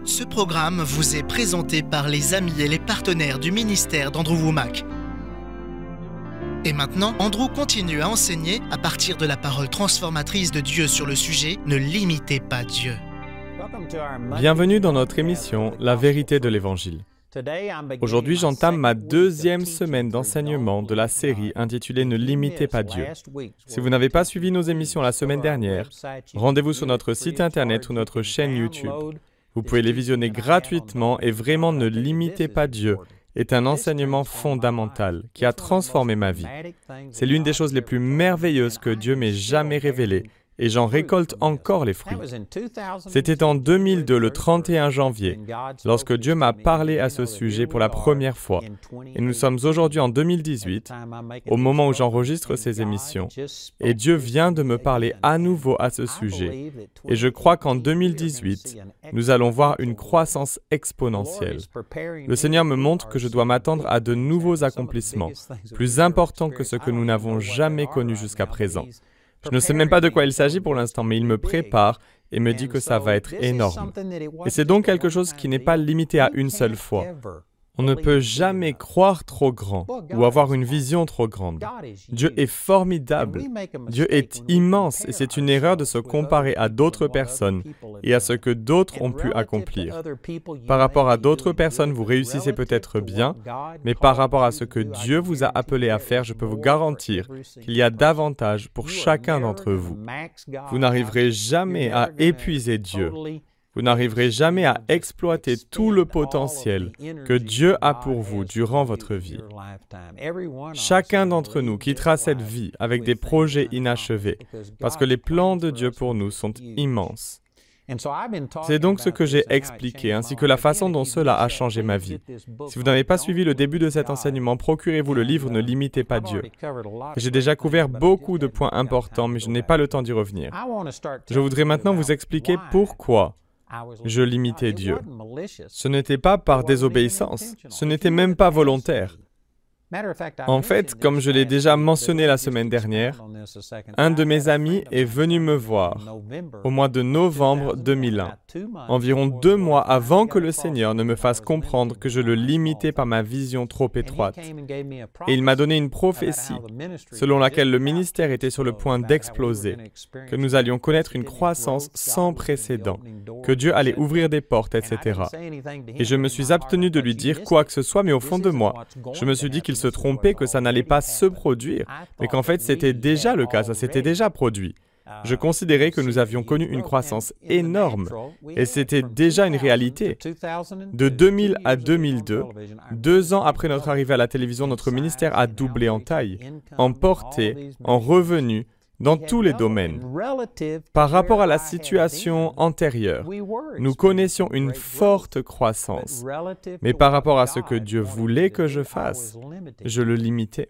Ce programme vous est présenté par les amis et les partenaires du ministère d'Andrew Wommack. Et maintenant, Andrew continue à enseigner à partir de la parole transformatrice de Dieu sur le sujet « Ne limitez pas Dieu ». Bienvenue dans notre émission « La vérité de l'Évangile ». Aujourd'hui, j'entame ma deuxième semaine d'enseignement de la série intitulée « Ne limitez pas Dieu ». Si vous n'avez pas suivi nos émissions la semaine dernière, rendez-vous sur notre site internet ou notre chaîne YouTube. Vous pouvez les visionner gratuitement et vraiment ne limitez pas Dieu est un enseignement fondamental qui a transformé ma vie. C'est l'une des choses les plus merveilleuses que Dieu m'ait jamais révélées et j'en récolte encore les fruits. C'était en 2002, le 31 janvier, lorsque Dieu m'a parlé à ce sujet pour la première fois. Et nous sommes aujourd'hui en 2018, au moment où j'enregistre ces émissions. Et Dieu vient de me parler à nouveau à ce sujet. Et je crois qu'en 2018, nous allons voir une croissance exponentielle. Le Seigneur me montre que je dois m'attendre à de nouveaux accomplissements, plus importants que ce que nous n'avons jamais connu jusqu'à présent. Je ne sais même pas de quoi il s'agit pour l'instant, mais il me prépare et me dit que ça va être énorme. Et c'est donc quelque chose qui n'est pas limité à une seule fois. On ne peut jamais croire trop grand ou avoir une vision trop grande. Dieu est formidable. Dieu est immense et c'est une erreur de se comparer à d'autres personnes et à ce que d'autres ont pu accomplir. Par rapport à d'autres personnes, vous réussissez peut-être bien, mais par rapport à ce que Dieu vous a appelé à faire, je peux vous garantir qu'il y a davantage pour chacun d'entre vous. Vous n'arriverez jamais à épuiser Dieu. Vous n'arriverez jamais à exploiter tout le potentiel que Dieu a pour vous durant votre vie. Chacun d'entre nous quittera cette vie avec des projets inachevés, parce que les plans de Dieu pour nous sont immenses. C'est donc ce que j'ai expliqué, ainsi que la façon dont cela a changé ma vie. Si vous n'avez pas suivi le début de cet enseignement, procurez-vous le livre « Ne limitez pas Dieu ». J'ai déjà couvert beaucoup de points importants, mais je n'ai pas le temps d'y revenir. Je voudrais maintenant vous expliquer pourquoi je limitais Dieu. Ce n'était pas par désobéissance, ce n'était même pas volontaire. En fait, comme je l'ai déjà mentionné la semaine dernière, un de mes amis est venu me voir au mois de novembre 2001, environ 2 mois avant que le Seigneur ne me fasse comprendre que je le limitais par ma vision trop étroite. Et il m'a donné une prophétie selon laquelle le ministère était sur le point d'exploser, que nous allions connaître une croissance sans précédent, que Dieu allait ouvrir des portes, etc. Et je me suis abstenu de lui dire quoi que ce soit, mais au fond de moi, je me suis dit qu'il se trompait, que ça n'allait pas se produire, mais qu'en fait c'était déjà le cas, ça s'était déjà produit. Je considérais que nous avions connu une croissance énorme et c'était déjà une réalité. De 2000 à 2002, 2 ans après notre arrivée à la télévision, notre ministère a doublé en taille, en portée, en revenus, dans tous les domaines. Par rapport à la situation antérieure, nous connaissions une forte croissance. Mais par rapport à ce que Dieu voulait que je fasse, je le limitais.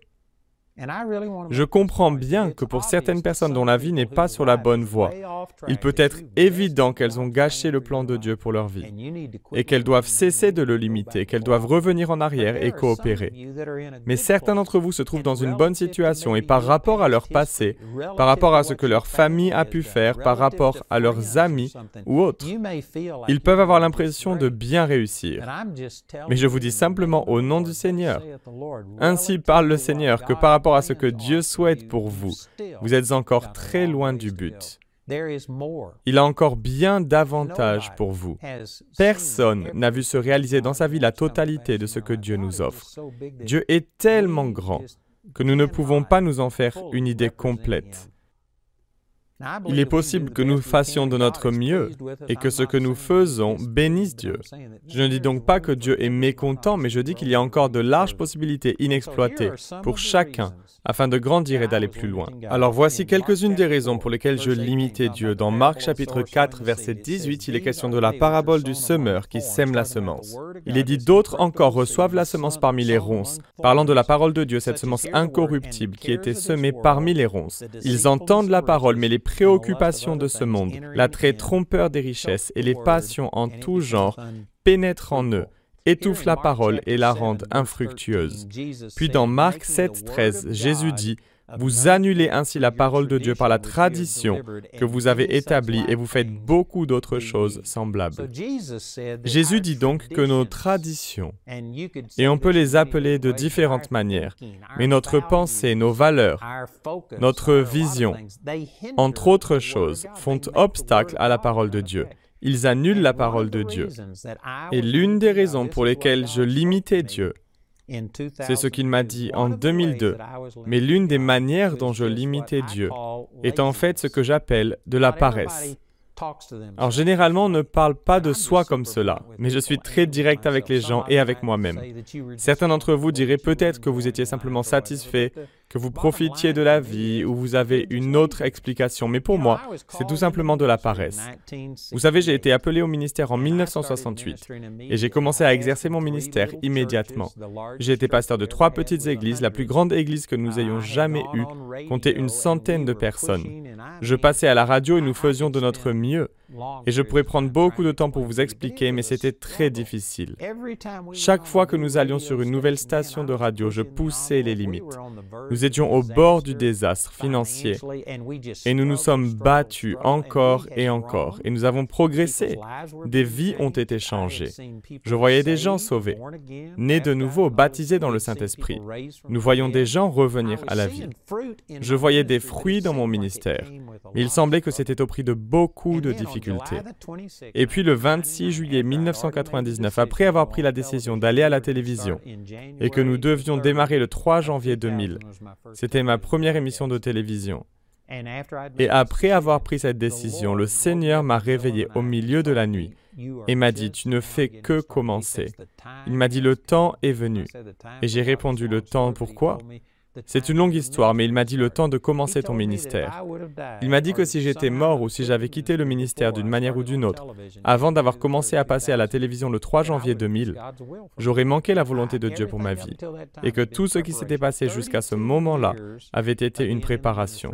Je comprends bien que pour certaines personnes dont la vie n'est pas sur la bonne voie, il peut être évident qu'elles ont gâché le plan de Dieu pour leur vie et qu'elles doivent cesser de le limiter, qu'elles doivent revenir en arrière et coopérer. Mais certains d'entre vous se trouvent dans une bonne situation et par rapport à leur passé, par rapport à ce que leur famille a pu faire, par rapport à leurs amis ou autres, ils peuvent avoir l'impression de bien réussir. Mais je vous dis simplement au nom du Seigneur, ainsi parle le Seigneur, que par rapport à ce que Dieu souhaite pour vous, vous êtes encore très loin du but. Il a encore bien davantage pour vous. Personne n'a vu se réaliser dans sa vie la totalité de ce que Dieu nous offre. Dieu est tellement grand que nous ne pouvons pas nous en faire une idée complète. Il est possible que nous fassions de notre mieux et que ce que nous faisons bénisse Dieu. Je ne dis donc pas que Dieu est mécontent, mais je dis qu'il y a encore de larges possibilités inexploitées pour chacun afin de grandir et d'aller plus loin. Alors voici quelques-unes des raisons pour lesquelles je limitais Dieu. Dans Marc chapitre 4, verset 18, il est question de la parabole du semeur qui sème la semence. Il est dit « D'autres encore reçoivent la semence parmi les ronces », parlant de la parole de Dieu, cette semence incorruptible qui était semée parmi les ronces. Ils entendent la parole, mais les préoccupations de ce monde, l'attrait trompeur des richesses et les passions en tout genre pénètrent en eux, étouffent la parole et la rendent infructueuse. Puis dans Marc 7, 13, Jésus dit Vous annulez ainsi la parole de Dieu par la tradition que vous avez établie et vous faites beaucoup d'autres choses semblables. Jésus dit donc que nos traditions, et on peut les appeler de différentes manières, mais notre pensée, nos valeurs, notre vision, entre autres choses, font obstacle à la parole de Dieu. Ils annulent la parole de Dieu. Et l'une des raisons pour lesquelles je limitais Dieu, c'est ce qu'il m'a dit en 2002, mais l'une des manières dont je limitais Dieu est en fait ce que j'appelle de la paresse. Alors généralement, on ne parle pas de soi comme cela, mais je suis très direct avec les gens et avec moi-même. Certains d'entre vous diraient peut-être que vous étiez simplement satisfait, que vous profitiez de la vie ou vous avez une autre explication, mais pour moi, c'est tout simplement de la paresse. Vous savez, j'ai été appelé au ministère en 1968 et j'ai commencé à exercer mon ministère immédiatement. J'ai été pasteur de 3 petites églises, la plus grande église que nous ayons jamais eue, comptait une centaine de personnes. Je passais à la radio et nous faisions de notre mieux. Et je pourrais prendre beaucoup de temps pour vous expliquer, mais c'était très difficile. Chaque fois que nous allions sur une nouvelle station de radio, je poussais les limites. Nous étions au bord du désastre financier et nous nous sommes battus encore et encore et nous avons progressé. Des vies ont été changées. Je voyais des gens sauvés, nés de nouveau, baptisés dans le Saint-Esprit. Nous voyons des gens revenir à la vie. Je voyais des fruits dans mon ministère, mais il semblait que c'était au prix de beaucoup de difficultés. Et puis le 26 juillet 1999, après avoir pris la décision d'aller à la télévision et que nous devions démarrer le 3 janvier 2000, c'était ma première émission de télévision. Et après avoir pris cette décision, le Seigneur m'a réveillé au milieu de la nuit et m'a dit « Tu ne fais que commencer ». Il m'a dit « Le temps est venu ». Et j'ai répondu « Le temps, pourquoi ?» C'est une longue histoire, mais il m'a dit le temps de commencer ton ministère. Il m'a dit que si j'étais mort ou si j'avais quitté le ministère d'une manière ou d'une autre, avant d'avoir commencé à passer à la télévision le 3 janvier 2000, j'aurais manqué la volonté de Dieu pour ma vie, et que tout ce qui s'était passé jusqu'à ce moment-là avait été une préparation.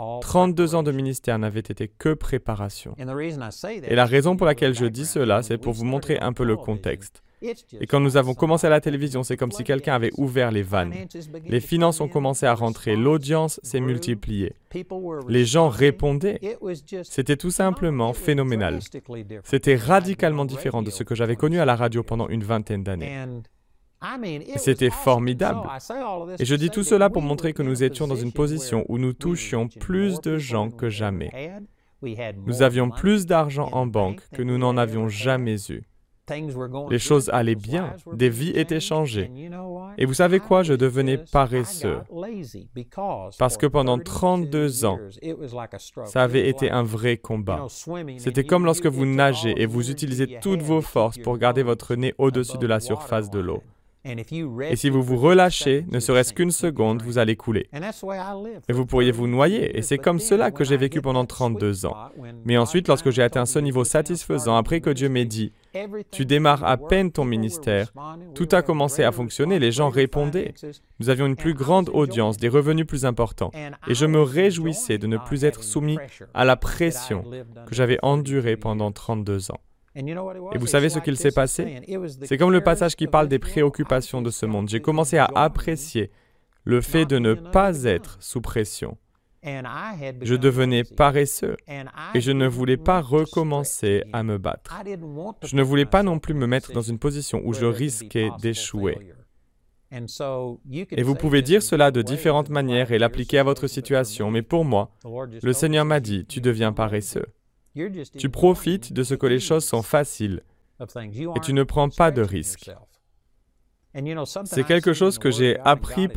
32 ans de ministère n'avaient été que préparation. Et la raison pour laquelle je dis cela, c'est pour vous montrer un peu le contexte. Et quand nous avons commencé à la télévision, c'est comme si quelqu'un avait ouvert les vannes. Les finances ont commencé à rentrer, l'audience s'est multipliée. Les gens répondaient. C'était tout simplement phénoménal. C'était radicalement différent de ce que j'avais connu à la radio pendant une vingtaine d'années. C'était formidable. Et je dis tout cela pour montrer que nous étions dans une position où nous touchions plus de gens que jamais. Nous avions plus d'argent en banque que nous n'en avions jamais eu. Les choses allaient bien, des vies étaient changées. Et vous savez quoi? Je devenais paresseux. Parce que pendant 32 ans, ça avait été un vrai combat. C'était comme lorsque vous nagez et vous utilisez toutes vos forces pour garder votre nez au-dessus de la surface de l'eau. Et si vous vous relâchez, ne serait-ce qu'une seconde, vous allez couler. Et vous pourriez vous noyer, et c'est comme cela que j'ai vécu pendant 32 ans. Mais ensuite, lorsque j'ai atteint ce niveau satisfaisant, après que Dieu m'ait dit, « Tu démarres à peine ton ministère », tout a commencé à fonctionner, les gens répondaient. Nous avions une plus grande audience, des revenus plus importants, et je me réjouissais de ne plus être soumis à la pression que j'avais endurée pendant 32 ans. Et vous savez ce qu'il s'est passé? C'est comme le passage qui parle des préoccupations de ce monde. J'ai commencé à apprécier le fait de ne pas être sous pression. Je devenais paresseux et je ne voulais pas recommencer à me battre. Je ne voulais pas non plus me mettre dans une position où je risquais d'échouer. Et vous pouvez dire cela de différentes manières et l'appliquer à votre situation, mais pour moi, le Seigneur m'a dit, « Tu deviens paresseux. Tu profites de ce que les choses sont faciles et tu ne prends pas de risques. » C'est quelque chose que j'ai appris